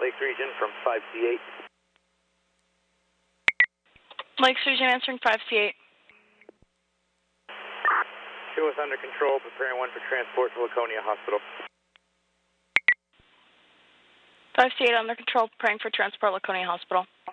Lakes Region from 5C8. Lakes Region answering 5C8. 2 is under control, preparing 1 for transport to Laconia Hospital. 5C8 under control, preparing for transport, Laconia Hospital.